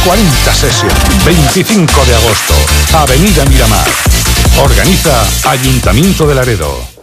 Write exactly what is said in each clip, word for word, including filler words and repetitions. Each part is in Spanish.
cuarenta Session, veinticinco de agosto, Avenida Miramar. Organiza Ayuntamiento de Laredo.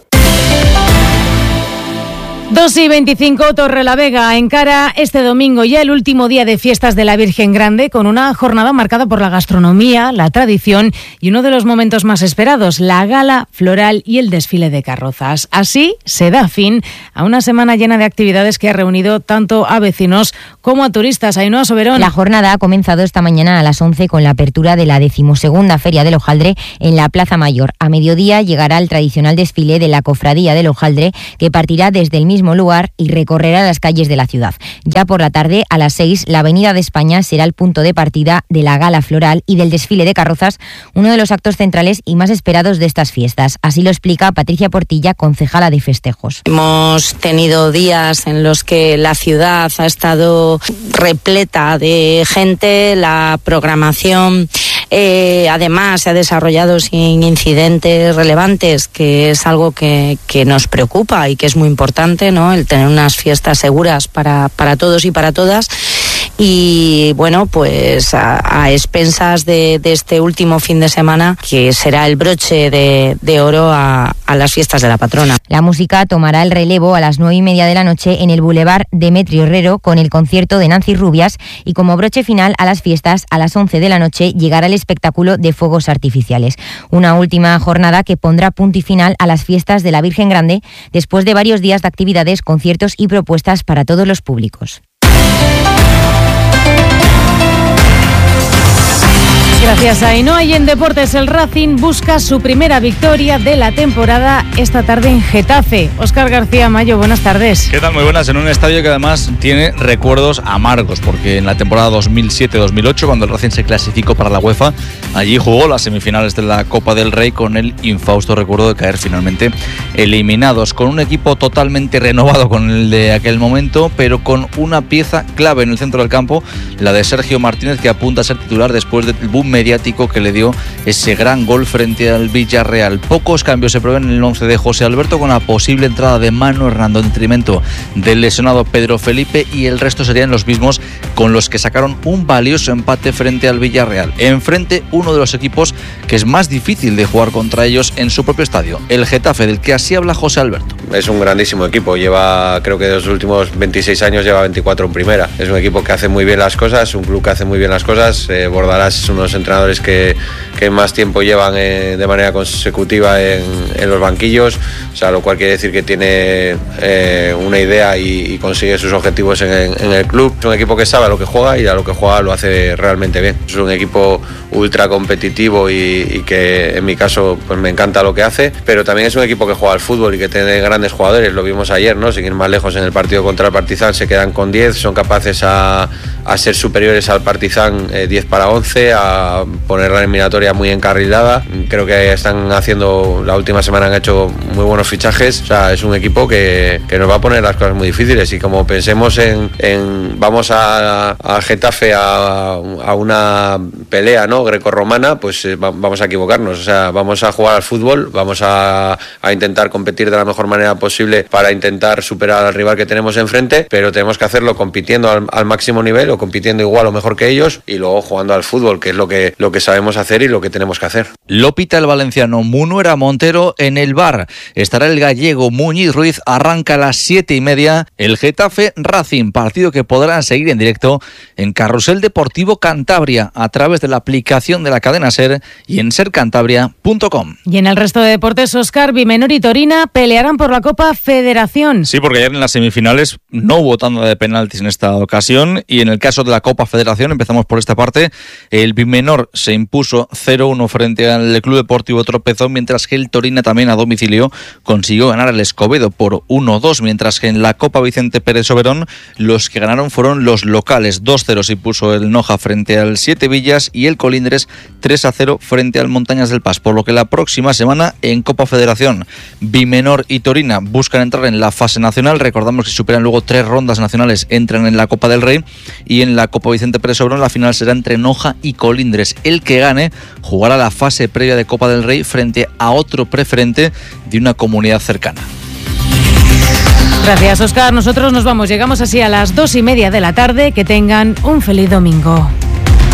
dos y veinticinco, Torrelavega encara este domingo ya el último día de fiestas de la Virgen Grande, con una jornada marcada por la gastronomía, la tradición y uno de los momentos más esperados, la gala floral y el desfile de carrozas. Así se da fin a una semana llena de actividades que ha reunido tanto a vecinos como a turistas. Ainhoa Soberón. La jornada ha comenzado esta mañana a las once con la apertura de la decimosegunda Feria del Hojaldre en la Plaza Mayor. A mediodía llegará el tradicional desfile de la Cofradía del Hojaldre, que partirá desde el mismo lugar y recorrerá las calles de la ciudad. Ya por la tarde, a las seis, la Avenida de España será el punto de partida de la gala floral y del desfile de carrozas, uno de los actos centrales y más esperados de estas fiestas. Así lo explica Patricia Portilla, concejala de festejos. Hemos tenido días en los que la ciudad ha estado repleta de gente, la programación eh, además se ha desarrollado sin incidentes relevantes, que es algo que, que nos preocupa y que es muy importante, ¿no? El tener unas fiestas seguras para, para todos y para todas. Y bueno, pues a, a expensas de, de este último fin de semana, que será el broche de, de oro a, a las fiestas de la patrona. La música tomará el relevo a las nueve y media de la noche en el Boulevard Demetrio Herrero con el concierto de Nancy Rubias, y como broche final a las fiestas, a las once de la noche llegará el espectáculo de fuegos artificiales. Una última jornada que pondrá punto y final a las fiestas de la Virgen Grande después de varios días de actividades, conciertos y propuestas para todos los públicos. Gracias a Ainhoa. Y en deportes, el Racing busca su primera victoria de la temporada esta tarde en Getafe. Óscar García Mayo, buenas tardes. ¿Qué tal? Muy buenas. En un estadio que además tiene recuerdos amargos, porque en la temporada dos mil siete dos mil ocho, cuando el Racing se clasificó para la UEFA, allí jugó las semifinales de la Copa del Rey con el infausto recuerdo de caer finalmente eliminados, con un equipo totalmente renovado con el de aquel momento, pero con una pieza clave en el centro del campo, la de Sergio Martínez, que apunta a ser titular después del boom mediático que le dio ese gran gol frente al Villarreal. Pocos cambios se prevén en el once de José Alberto, con la posible entrada de Manu Hernando en detrimento del lesionado Pedro Felipe, y el resto serían los mismos con los que sacaron un valioso empate frente al Villarreal. Enfrente, uno de los equipos que es más difícil de jugar contra ellos en su propio estadio, el Getafe, del que así habla José Alberto. Es un grandísimo equipo, lleva, creo que de los últimos veintiséis años lleva veinticuatro en primera. Es un equipo que hace muy bien las cosas, un club que hace muy bien las cosas. eh, Bordalás es uno de los entrenadores que, que más tiempo llevan eh, de manera consecutiva en, en los banquillos, o sea, lo cual quiere decir que tiene eh, una idea y, y consigue sus objetivos en, en, en el club. Es un equipo que sabe a lo que juega, y a lo que juega lo hace realmente bien. Es un equipo ultra competitivo y, y que en mi caso pues me encanta lo que hace, pero también es un equipo que juega al fútbol y que tiene grandes jugadores. Lo vimos ayer, ¿no? Sin ir más lejos, en el partido contra el Partizan se quedan con diez, son capaces a, a ser superiores al Partizan eh, diez para once, a poner la eliminatoria muy encarrilada. Creo que están haciendo, la última semana han hecho muy buenos fichajes. O sea, es un equipo que, que nos va a poner las cosas muy difíciles, y como pensemos en, en vamos a, a Getafe a, a una pelea, ¿no?, grecorromana, pues eh, vamos a equivocarnos. O sea, vamos a jugar al fútbol, vamos a, a intentar competir de la mejor manera posible para intentar superar al rival que tenemos enfrente, pero tenemos que hacerlo compitiendo al, al máximo nivel, o compitiendo igual o mejor que ellos, y luego jugando al fútbol, que es lo que, lo que sabemos hacer y lo que tenemos que hacer. Lo pita el valenciano Munuera Montero en el V A R. Estará el gallego Muñiz Ruiz. Arranca a las siete y media el Getafe Racing, partido que podrán seguir en directo en Carrusel Deportivo Cantabria a través de la aplicación de la cadena SER y en ser cantabria punto com. Y en el resto de deportes, Óscar, Bimenor y Torina pelearán por la Copa Federación. Sí, porque ayer en las semifinales no hubo tanda de penaltis en esta ocasión, y en el caso de la Copa Federación, empezamos por esta parte, el Bimenor se impuso cero uno frente al Club Deportivo Tropezón, mientras que el Torina, también a domicilio, consiguió ganar al Escobedo por uno dos, mientras que en la Copa Vicente Pérez Soberón los que ganaron fueron los locales. dos cero se impuso el Noja frente al Siete Villas, y el Colindres tres a cero frente al Montañas del Paz, por lo que la próxima semana en Copa Federación, Bimenor y Torina buscan entrar en la fase nacional. Recordamos que si superan luego tres rondas nacionales entran en la Copa del Rey, y en la Copa Vicente Pérez Soberón la final será entre Noja y Colindres. El que gane jugará la fase previa de Copa del Rey frente a otro preferente de una comunidad cercana. Gracias, Óscar. Nosotros nos vamos. Llegamos así a las dos y media de la tarde. Que tengan un feliz domingo.